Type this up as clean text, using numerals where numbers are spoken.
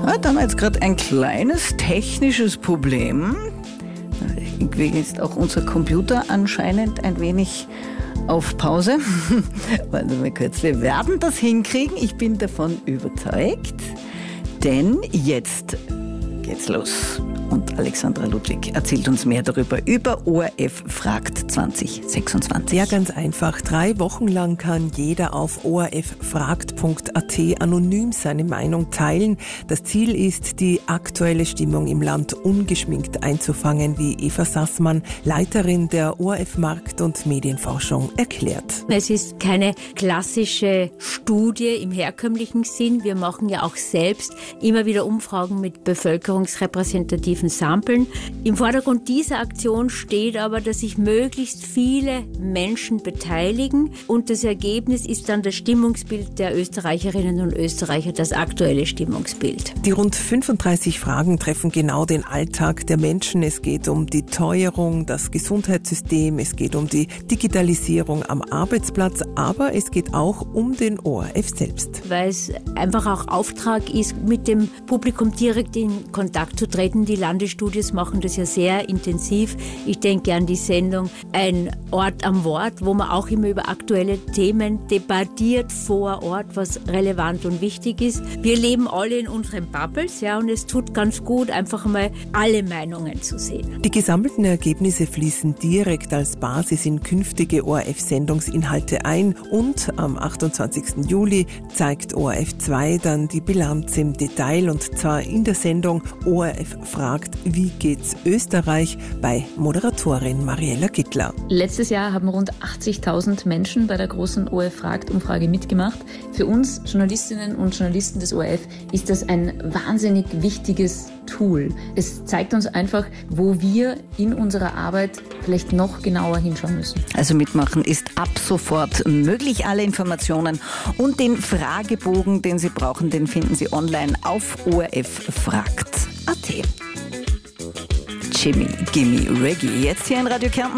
Ja, da haben wir jetzt gerade ein kleines technisches Problem. Irgendwie ist auch unser Computer anscheinend ein wenig auf Pause. Warte mal kurz, wir werden das hinkriegen. Ich bin davon überzeugt. Denn jetzt geht's los. Und Alexandra Ludwig erzählt uns mehr darüber, über ORF fragt 2026. Ja, ganz einfach. 3 Wochen lang kann jeder auf orffragt.at anonym seine Meinung teilen. Das Ziel ist, die aktuelle Stimmung im Land ungeschminkt einzufangen, wie Eva Sassmann, Leiterin der ORF Markt- und Medienforschung, erklärt. Es ist keine klassische Studie im herkömmlichen Sinn. Wir machen ja auch selbst immer wieder Umfragen mit bevölkerungsrepräsentativen Samplen. Im Vordergrund dieser Aktion steht aber, dass sich möglichst viele Menschen beteiligen und das Ergebnis ist dann das Stimmungsbild der Österreicherinnen und Österreicher, das aktuelle Stimmungsbild. Die rund 35 Fragen treffen genau den Alltag der Menschen. Es geht um die Teuerung, das Gesundheitssystem, es geht um die Digitalisierung am Arbeitsplatz, aber es geht auch um den ORF selbst. Weil es einfach auch Auftrag ist, mit dem Publikum direkt in Kontakt zu treten. Die Landesstudios machen das ja sehr intensiv. Ich denke an die Sendung Ein Ort am Wort, wo man auch immer über aktuelle Themen debattiert vor Ort, was relevant und wichtig ist. Wir leben alle in unseren Bubbles, ja, und es tut ganz gut, einfach mal alle Meinungen zu sehen. Die gesammelten Ergebnisse fließen direkt als Basis in künftige ORF-Sendungsinhalte ein und am 28. Juli zeigt ORF 2 dann die Bilanz im Detail und zwar in der Sendung ORF fragt, wie geht's Österreich bei Moderatorin Mariella Gittler. Letztes Jahr haben rund 80.000 Menschen bei der großen ORF-Fragt-Umfrage mitgemacht. Für uns Journalistinnen und Journalisten des ORF ist das ein wahnsinnig wichtiges Tool. Es zeigt uns einfach, wo wir in unserer Arbeit vielleicht noch genauer hinschauen müssen. Also mitmachen ist ab sofort möglich. Alle Informationen und den Fragebogen, den Sie brauchen, den finden Sie online auf orffragt.at. Jimmy, Gimme Reggae. Jetzt hier in Radio Kärnten.